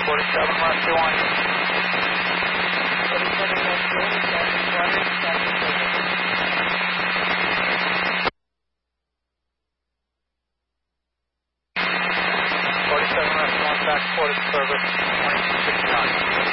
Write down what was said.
47 left 2-1. 47 left 2-1, traffic water, traffic service. 47 left 1, back 40 service, 2269.